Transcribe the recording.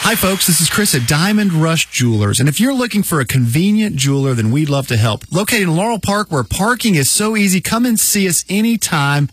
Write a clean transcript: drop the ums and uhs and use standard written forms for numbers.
Hi, folks. This is Chris at Diamond Rush Jewelers. And if you're looking for a convenient jeweler, then we'd love to help. Located in Laurel Park, where parking is so easy, come and see us anytime.